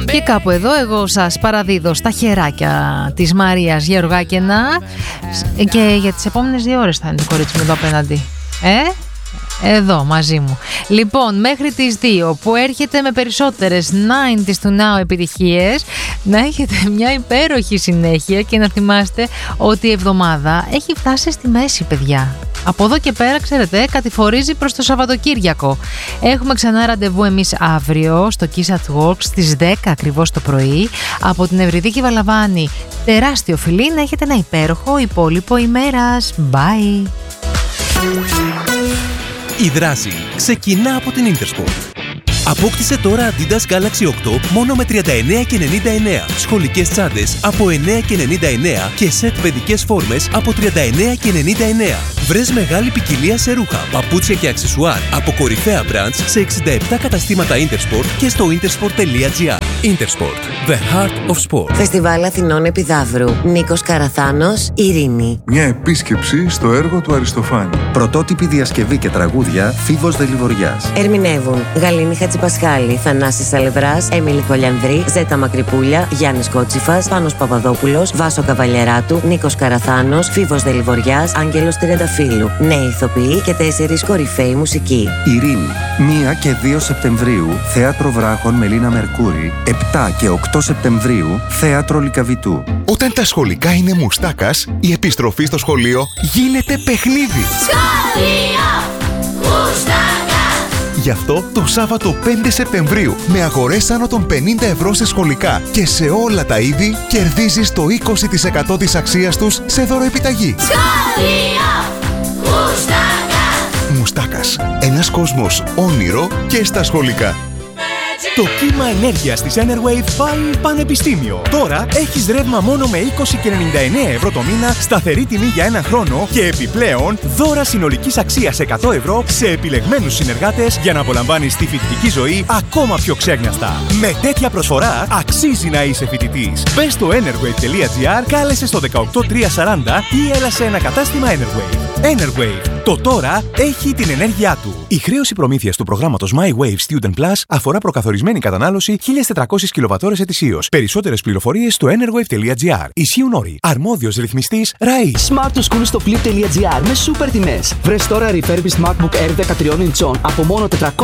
Και κάπου εδώ εγώ σας παραδίδω στα χεράκια της Μαρίας Γεωργάκαινα και για τις επόμενες 2 ώρες θα είναι το κορίτσι μου εδώ απέναντι. Εδώ μαζί μου. Λοιπόν, μέχρι τις 2 που έρχεται με περισσότερες 90's to now επιτυχίες, να έχετε μια υπέροχη συνέχεια και να θυμάστε ότι η εβδομάδα έχει φτάσει στη μέση, παιδιά. Από εδώ και πέρα, ξέρετε, κατηφορίζει προς το Σαββατοκύριακο. Έχουμε ξανά ραντεβού εμείς αύριο στο Kiss at Work στις 10 ακριβώς το πρωί. Από την Ευρυδίκη Βαλαβάνη, τεράστιο φιλί, να έχετε ένα υπέροχο υπόλοιπο ημέρας. Bye! Η δράση ξεκινά από την Intersport. Απόκτησε τώρα Adidas Galaxy 8 μόνο με 39,99. Σχολικές τσάντες από 9,99 και σετ παιδικές φόρμες από 39,99. Βρες μεγάλη ποικιλία σε ρούχα, παπούτσια και αξεσουάρ από κορυφαία brands σε 67 καταστήματα Intersport και στο intersport.gr. Intersport, the heart of sport. Φεστιβάλ Αθηνών Επιδαύρου. Νίκος Καραθάνος, Ειρήνη. Μια επίσκεψη στο έργο του Αριστοφάνη. Πρωτότυπη διασκευή και τραγούδια Φίβος Δελιβοριάς. Ερμηνεύουν Γαλήνη Χατζηπασχάλη, Θανάσης Σαλευράς, Έμιλη Κολιανδρή, Ζέτα Μακρυπούλια, Γιάννης Κότσιφας, Πάνος Παπαδόπουλος, Βάσο Καβαλιεράτου, Νίκος Καραθάνος, Φίβος Δελιβοριάς, Άγγελος Τριανταφύλου. Νέοι ηθοποιοί και 4 κορυφαίοι μουσικοί. Ειρήνη. 1 και 2 Σεπτεμβρίου, Θέατρο Βράχων Μελίνα Μερκούρη. 7 και 8 Σεπτεμβρίου, Θέατρο Λυκαβητού. Όταν τα σχολικά είναι μουστάκας, η επιστροφή στο σχολείο γίνεται παιχνίδι. Σχολείο Μουστάκα. Γι' αυτό το Σάββατο 5 Σεπτεμβρίου, με αγορές άνω των 50 ευρώ σε σχολικά και σε όλα τα είδη, κερδίζεις το 20% της αξίας τους σε δωροεπιταγή. Σχολείο Μουστάκα. Μουστάκας. Ένας κόσμος όνειρο και στα σχολικά. Το κύμα ενέργειας της Enerwave πάει πανεπιστήμιο. Τώρα έχεις ρεύμα μόνο με 20,99 ευρώ το μήνα, σταθερή τιμή για 1 χρόνο και επιπλέον δώρα συνολικής αξίας 100 ευρώ σε επιλεγμένους συνεργάτες για να απολαμβάνεις τη φοιτητική ζωή ακόμα πιο ξέγνιαστα. Με τέτοια προσφορά αξίζει να είσαι φοιτητής. Μπες στο enerwave.gr, κάλεσε στο 18340 ή έλα σε ένα κατάστημα Enerwave. Enerwave. Το τώρα έχει την ενέργειά του. Η χρέωση προμήθειας του προγράμματος My Wave Student Plus αφορά προκαθορισμένη κατανάλωση 1.400 κιλοβατώρες ετησίως. Περισσότερες πληροφορίες στο enerwave.gr. Ισχύουν όροι. Αρμόδιος ρυθμιστής ΡΑΗ. Smart to School στο flip.gr με σούπερ τιμές. Βρες τώρα refurbished MacBook Air 13 inch από μόνο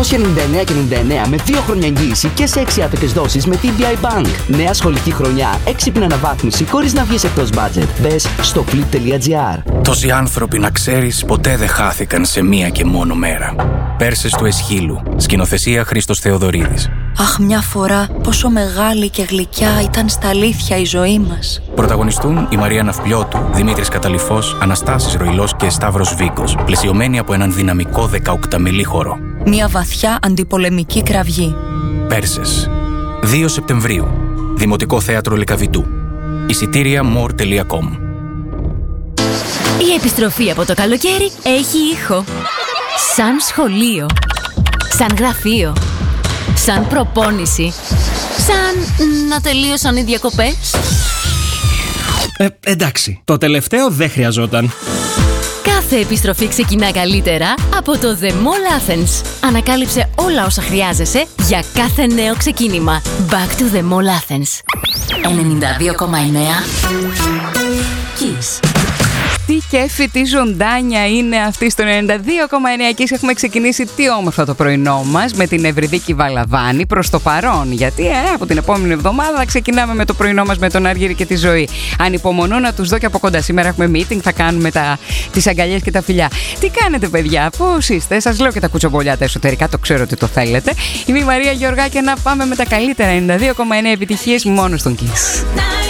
499,99 με 2 χρόνια εγγύηση και σε 6 άτοκες δόσεις με TBI Bank. Νέα σχολική χρονιά, έξυπνη αναβάθμιση χωρίς να βγεις εκτός budget. Μπες στο flip.gr. Τόσοι άνθρωποι, να ξέρεις, ποτέ δεν χάθηκαν σε μία και μόνο μέρα. Πέρσες του Εσχύλου. Σκηνοθεσία Χρήστος Θεοδωρίδης. Αχ, μια φορά πόσο μεγάλη και γλυκιά ήταν στα αλήθεια η ζωή μας. Πρωταγωνιστούν η Μαρία Ναυπλιώτου, Δημήτρης Καταλυφός, Αναστάσης Ροϊλός και Σταύρος Βίκος, πλαισιωμένοι από έναν δυναμικό 18μηλή χώρο. Μια βαθιά αντιπολεμική κραυγή. Πέρσες. 2 Σεπτεμβρίου. Δημοτικό Θέατρο Λυκαβητού. Εισιτήρια more.com. Η επιστροφή από το καλοκαίρι έχει ήχο. Σαν σχολείο. Σαν γραφείο. Σαν προπόνηση. Σαν να τελείωσαν οι διακοπές. Εντάξει, το τελευταίο δεν χρειαζόταν. Κάθε επιστροφή ξεκινά καλύτερα από το The Mall Athens. Ανακάλυψε όλα όσα χρειάζεσαι για κάθε νέο ξεκίνημα. Back to the Mall Athens. 92,9 Kiss. Τι κέφι, τι ζωντάνια είναι αυτή στο 92,9 και έχουμε ξεκινήσει τι όμορφα το πρωινό μας με την Ευρυδίκη Βαλαβάνη προς το παρόν. Γιατί από την επόμενη εβδομάδα ξεκινάμε με το πρωινό μας με τον Αργύρη και τη Ζωή. Ανυπομονώ να τους δω και από κοντά. Σήμερα έχουμε meeting, θα κάνουμε τις αγκαλιές και τα φιλιά. Τι κάνετε, παιδιά, πώς είστε? Σας λέω και τα κουτσομπολιά τα εσωτερικά, το ξέρω ότι το θέλετε. Είμαι η Μαρία Γεωργάκαινα, πάμε με τα καλύτερα 92,9 επιτυχίες μόνο στον Kiss.